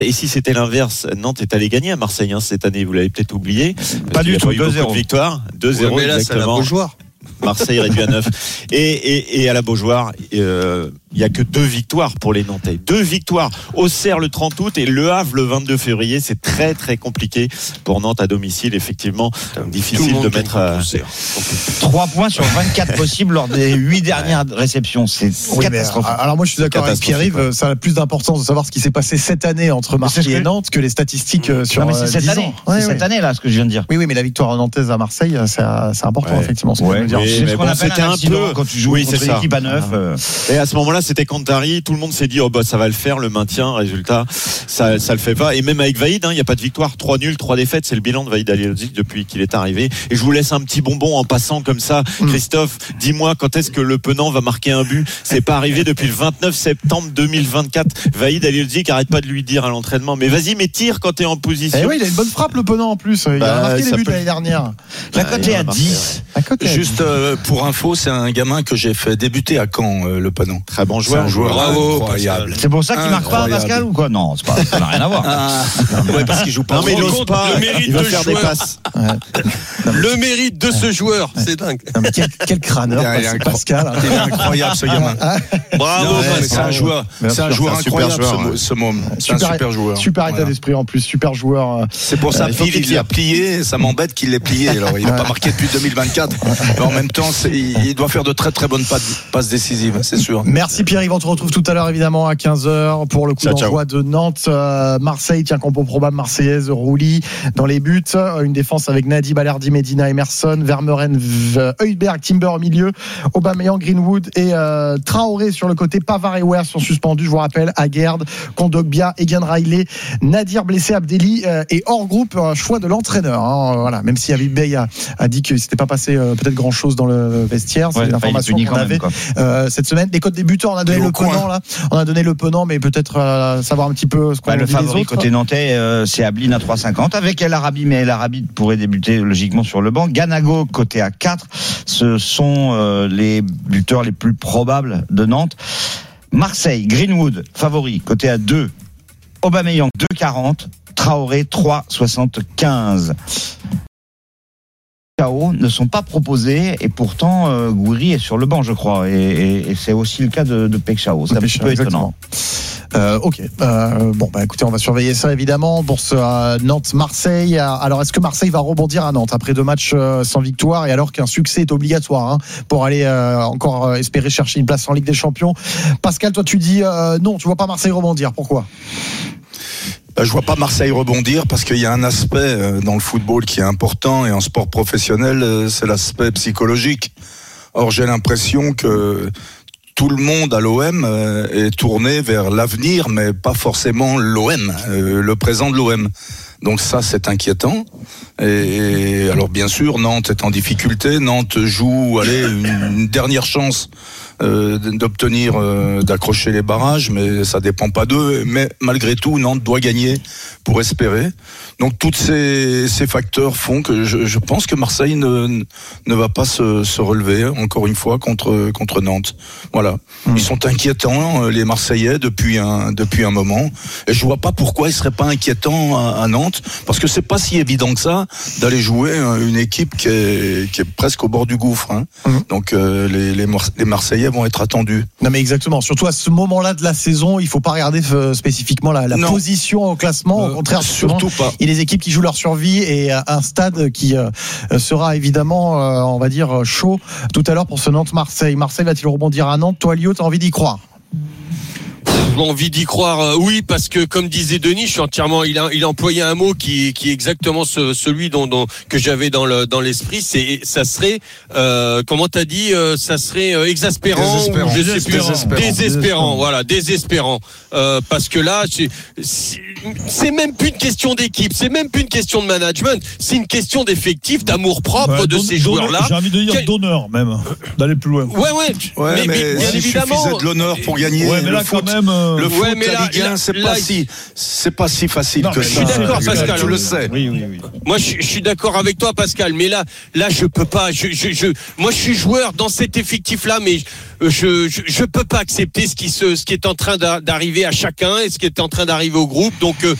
Et si c'était l'inverse, Nantes est allé gagner à Marseille cette année, vous l'avez peut-être oublié. Pas du tout, 2-0. Victoire, 2-0 mais là, exactement. c'est la Beaujoire. Marseille réduit à 9. Et à la Beaujoire, il y a que 2 victoires pour les Nantais. 2 victoires. Auxerre le 30 août et Le Havre le 22 février. C'est très très compliqué pour Nantes à domicile. Effectivement, difficile de mettre 3 points sur 24 possibles lors des 8 dernières réceptions. C'est catastrophique. Alors moi je suis d'accord avec Pierre-Yves, ça a plus d'importance de savoir ce qui s'est passé cette année entre Marseille et Nantes que les statistiques sur mais c'est cette 10 année. ans. C'est cette année là ce que je viens de dire. Oui, mais la victoire nantaise à Marseille, c'est important effectivement. Ce que je veux dire. C'est ce qu'on appelle un accident quand tu joues contre une équipe à 9. Et à ce moment-là, c'était Cantari. Tout le monde s'est dit, ça va le faire, le maintien. Résultat, ça le fait pas. Et même avec Vaïd, il n'y a pas de victoire. 3 nuls, 3 défaites. C'est le bilan de Vaïd Halilhodžić depuis qu'il est arrivé. Et je vous laisse un petit bonbon en passant comme ça. Christophe, dis-moi quand est-ce que le Penant va marquer un but? C'est pas arrivé depuis le 29 septembre 2024. Vaïd Halilhodžić arrête pas de lui dire à l'entraînement, mais vas-y, mais tire quand t'es en position. Eh oui, il a une bonne frappe le Penant en plus. Il a marqué les buts l'année dernière. La cote est à 10. Juste pour info, c'est un gamin que j'ai fait débuter à Caen, le Penant. Très bon joueur. Bravo, incroyable. C'est pour ça qu'il marque pas Pascal ou quoi? Non, ça n'a rien à voir. Ouais, parce qu'il joue pas. Non, mais il n'ose pas. Le mérite Il va de faire des joueur. passes. Le mérite de ce joueur, c'est dingue. Quel crâneur, c'est Pascal. Il est incroyable ce gamin. Bravo, C'est un joueur, incroyable ce môme. C'est un super joueur. Super état d'esprit en plus, super joueur. C'est pour ça qu'il a plié, ça m'embête qu'il l'ait plié. Alors il n'a pas marqué depuis 2024. Mais en même temps, il doit faire de très très bonnes passes décisives, c'est sûr. Merci Pierre-Yves, on te retrouve tout à l'heure évidemment à 15h pour le coup d'envoi de Nantes. Marseille, tiens, compo probable marseillaise, Rouli dans les buts. Une défense avec Nadi, Balerdi, Medina, Emerson, Vermeuren, Højbjerg, Timber au milieu, Aubameyang, Greenwood et Traoré sur le côté. Pavard et Weah sont suspendus, je vous rappelle, Aguerd, Kondogbia, Egan Riley, Nadir blessé, Abdelli et hors groupe, un choix de l'entraîneur. Voilà, même si Habib Bey a dit que c'était pas passé peut-être grand chose dans le vestiaire, c'est l'information qu'on avait cette semaine. Les codes des buteurs, on a donné le Penant là, on a donné le Penant, mais peut-être savoir un petit peu ce qu'on le dit favori les autres. côté nantais, c'est Ablin à 3,50 avec El Arabi, mais El Arabi pourrait débuter logiquement sur le banc. Ganago côté à 4, ce sont les buteurs les plus probables de Nantes. Marseille, Greenwood favori côté à 2, Aubameyang 2,40, Traoré 3,75. Ne sont pas proposés et pourtant Gouiri est sur le banc, je crois, et c'est aussi le cas de Pekchao. C'est un petit peu étonnant. Écoutez, on va surveiller ça évidemment. Bourse à Nantes-Marseille. Alors, est-ce que Marseille va rebondir à Nantes après 2 matchs sans victoire et alors qu'un succès est obligatoire pour aller encore espérer chercher une place en Ligue des Champions? Pascal, toi tu dis non, tu vois pas Marseille rebondir. Pourquoi? Je vois pas Marseille rebondir parce qu'il y a un aspect dans le football qui est important et en sport professionnel, c'est l'aspect psychologique. Or, j'ai l'impression que tout le monde à l'OM est tourné vers l'avenir, mais pas forcément l'OM, le présent de l'OM. Donc ça, c'est inquiétant. Et alors, bien sûr, Nantes est en difficulté. Nantes joue, une dernière chance d'obtenir, d'accrocher les barrages, mais ça dépend pas d'eux. Mais malgré tout, Nantes doit gagner pour espérer. Donc, tous ces facteurs font que je pense que Marseille ne va pas se relever encore une fois contre Nantes. Voilà. Ils sont inquiétants, les Marseillais, depuis un moment. Et je vois pas pourquoi ils seraient pas inquiétants à Nantes, parce que c'est pas si évident que ça d'aller jouer une équipe qui est presque au bord du gouffre. Donc les Marseillais vont être attendus. Non mais exactement. Surtout à ce moment-là de la saison, il faut pas regarder spécifiquement la position au classement. Au contraire, surtout pas. Il y a des équipes qui jouent leur survie et un stade qui sera évidemment, on va dire, chaud tout à l'heure pour ce Nantes-Marseille. Marseille va-t-il rebondir à Nantes? Toi, Lio, t'as envie d'y croire? J'ai envie d'y croire, oui, parce que comme disait Denis, je suis entièrement. Il a employé un mot qui est exactement celui que j'avais dans l'esprit. Ça serait, comment t'as dit, ça serait exaspérant. Je sais plus. Désespérant. Voilà, désespérant. Parce que là, c'est même plus une question d'équipe, c'est même plus une question de management, c'est une question d'effectif, d'amour propre de ces joueurs-là. J'ai envie de dire d'honneur même, d'aller plus loin. Ouais, mais bien il évidemment. suffisait de l'honneur pour gagner. Ouais, mais là quand même. Le foot, mais la là, Ligue 1, c'est pas si facile que ça. Je suis d'accord, Pascal. Tu le sais. Oui. Moi, je suis d'accord avec toi, Pascal. Mais là, je peux pas. Moi, je suis joueur dans cet effectif-là, mais je peux pas accepter ce qui est en train d'arriver à chacun et ce qui est en train d'arriver au groupe. Donc,